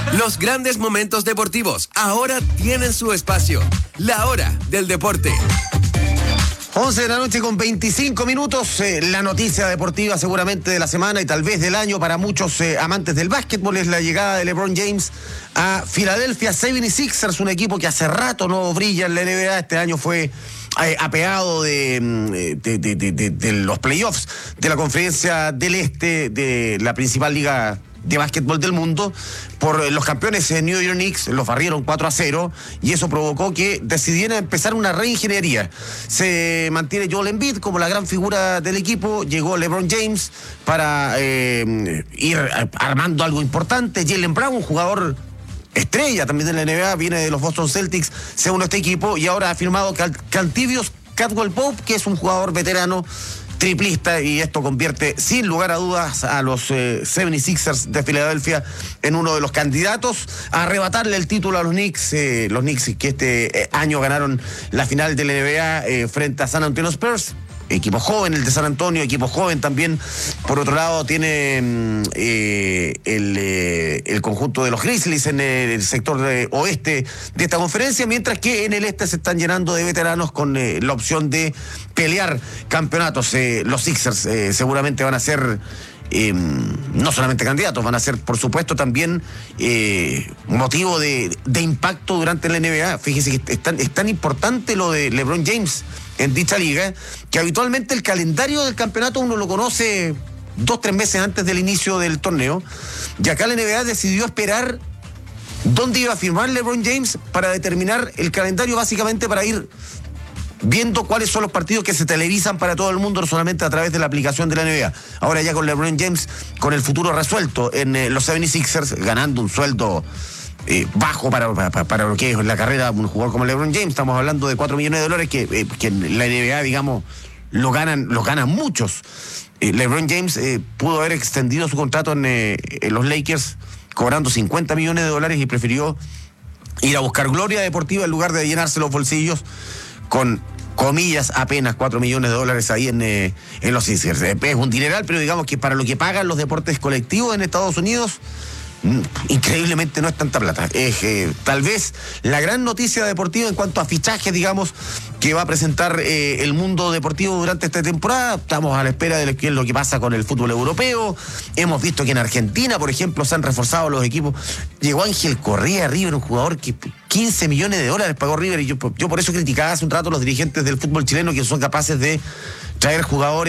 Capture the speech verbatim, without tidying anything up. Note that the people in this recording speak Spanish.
Los grandes momentos deportivos ahora tienen su espacio. La hora del deporte. once de la noche con veinticinco minutos, eh, la noticia deportiva seguramente de la semana y tal vez del año para muchos eh, amantes del básquetbol es la llegada de LeBron James a Philadelphia setenta y seis ers, un equipo que hace rato no brilla en la N B A. Este año fue eh, apeado de, de, de, de, de, de los playoffs de la Conferencia del Este, de la principal liga de básquetbol del mundo, por los campeones New York Knicks. Los barrieron cuatro a cero y eso provocó que decidieran empezar una reingeniería. Se mantiene Joel Embiid como la gran figura del equipo, llegó LeBron James para eh, ir armando algo importante. Jaylen Brown, un jugador estrella también de la N B A, viene de los Boston Celtics, se une a este equipo y ahora ha firmado Kentavious Caldwell-Pope, que es un jugador veterano triplista, y esto convierte sin lugar a dudas a los eh, setenta y seis ers de Filadelfia en uno de los candidatos a arrebatarle el título a los Knicks. Eh, los Knicks que este eh, año ganaron la final de la N B A eh, frente a San Antonio Spurs. Equipo joven el de San Antonio, equipo joven también. Por otro lado tiene eh, el, eh, el conjunto de los Grizzlies en el sector de oeste de esta conferencia, mientras que en el este se están llenando de veteranos con eh, la opción de pelear campeonatos. Eh, los Sixers eh, seguramente van a ser Eh, no solamente candidatos, van a ser por supuesto también eh, motivo de, de impacto durante la N B A. Fíjese que es tan, es tan importante lo de LeBron James en dicha liga, que habitualmente el calendario del campeonato uno lo conoce dos, tres meses antes del inicio del torneo, y acá la N B A decidió esperar dónde iba a firmar LeBron James para determinar el calendario, básicamente para ir viendo cuáles son los partidos que se televisan para todo el mundo, no solamente a través de la aplicación de la N B A. Ahora ya con LeBron James, con el futuro resuelto en eh, los setenta y seis ers, ganando un sueldo eh, bajo para, para, para lo que es la carrera de un jugador como LeBron James. Estamos hablando de cuatro millones de dólares que, eh, que en la N B A, digamos, lo ganan, lo ganan muchos. Eh, LeBron James eh, pudo haber extendido su contrato en, eh, en los Lakers cobrando cincuenta millones de dólares y prefirió ir a buscar gloria deportiva en lugar de llenarse los bolsillos con, comillas, apenas cuatro millones de dólares ahí en, eh, en los Sixers. Es un dineral, pero digamos que para lo que pagan los deportes colectivos en Estados Unidos, increíblemente no es tanta plata. Es eh, tal vez la gran noticia deportiva en cuanto a fichajes, digamos, que va a presentar eh, el mundo deportivo durante esta temporada. Estamos a la espera de lo, lo que pasa con el fútbol europeo. Hemos visto que en Argentina, por ejemplo, se han reforzado los equipos. Llegó Ángel Correa a River, un jugador que quince millones de dólares pagó River, y yo, yo por eso criticaba hace un rato a los dirigentes del fútbol chileno, que son capaces de traer jugadores